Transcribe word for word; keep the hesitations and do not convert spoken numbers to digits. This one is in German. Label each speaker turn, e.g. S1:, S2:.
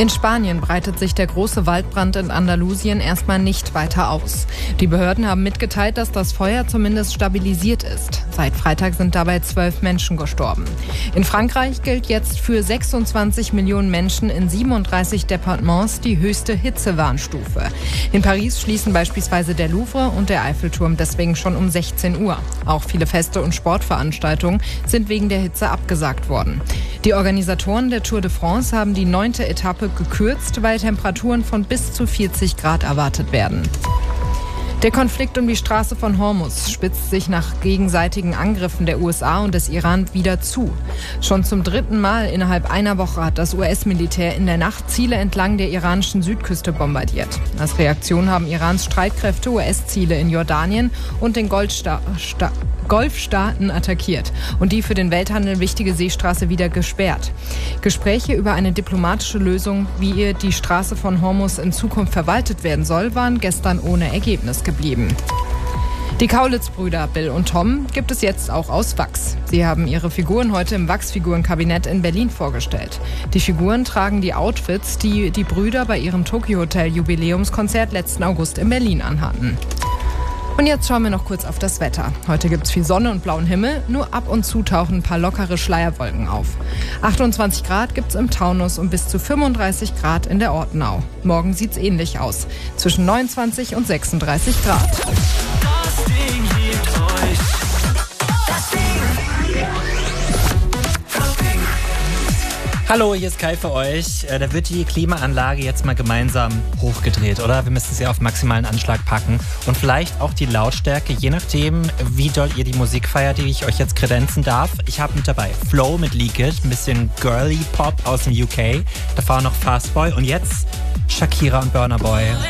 S1: In Spanien breitet sich der große Waldbrand in Andalusien erstmal nicht weiter aus. Die Behörden haben mitgeteilt, dass das Feuer zumindest stabilisiert ist. Seit Freitag sind dabei zwölf Menschen gestorben. In Frankreich gilt jetzt für sechsundzwanzig Millionen Menschen in siebenunddreißig Departements die höchste Hitzewarnstufe. In Paris schließen beispielsweise der Louvre und der Eiffelturm deswegen schon um sechzehn Uhr. Auch viele Feste und Sportveranstaltungen sind wegen der Hitze abgesagt worden. Die Organisatoren der Tour de France haben die neunte Etappe gekürzt, weil Temperaturen von bis zu vierzig Grad erwartet werden. Der Konflikt um die Straße von Hormuz spitzt sich nach gegenseitigen Angriffen der U S A und des Iran wieder zu. Schon zum dritten Mal innerhalb einer Woche hat das U S-Militär in der Nacht Ziele entlang der iranischen Südküste bombardiert. Als Reaktion haben Irans Streitkräfte U S-Ziele in Jordanien und den Goldsta- Sta- Golfstaaten attackiert und die für den Welthandel wichtige Seestraße wieder gesperrt. Gespräche über eine diplomatische Lösung, wie die Straße von Hormuz in Zukunft verwaltet werden soll, waren gestern ohne Ergebnis geblieben. Die Kaulitz-Brüder Bill und Tom gibt es jetzt auch aus Wachs. Sie haben ihre Figuren heute im Wachsfigurenkabinett in Berlin vorgestellt. Die Figuren tragen die Outfits, die die Brüder bei ihrem Tokyo Hotel Jubiläumskonzert letzten August in Berlin anhatten. Und jetzt schauen wir noch kurz auf das Wetter. Heute gibt es viel Sonne und blauen Himmel, nur ab und zu tauchen ein paar lockere Schleierwolken auf. achtundzwanzig Grad gibt es im Taunus und bis zu fünfunddreißig Grad in der Ortenau. Morgen sieht es ähnlich aus, zwischen neunundzwanzig und sechsunddreißig Grad.
S2: Das Ding liebt euch. Das Ding. Das Ding.
S3: Hallo, hier ist Kai für euch. Äh, Da wird die Klimaanlage jetzt mal gemeinsam hochgedreht, oder? Wir müssen sie auf maximalen Anschlag packen und vielleicht auch die Lautstärke, je nachdem, wie doll ihr die Musik feiert, die ich euch jetzt kredenzen darf. Ich habe mit dabei Flow mit Leak It, ein bisschen Girly Pop aus dem U K, davor noch Fastboy und jetzt Shakira und Burna Boy.